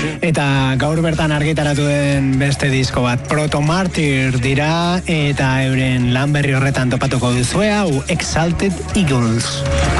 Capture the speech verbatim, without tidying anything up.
Eta gaur bertan argitaratu den beste disko bat, Proto Martyr dira, eta euren lan berri horretan topatuko duzue, hau Exalted Eagles.